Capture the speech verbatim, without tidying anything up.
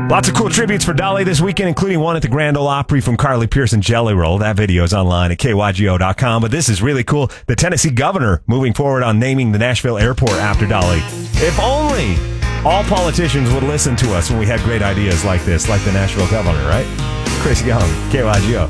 Lots of cool tributes for Dolly this weekend, including one at the Grand Ole Opry from Carly Pearson Jelly Roll. That video is online at K Y G O dot com. But this is really cool. The Tennessee governor moving forward on naming the Nashville airport after Dolly. If only all politicians would listen to us when we had great ideas like this, like the Nashville governor, right? Chris Young, K Y G O.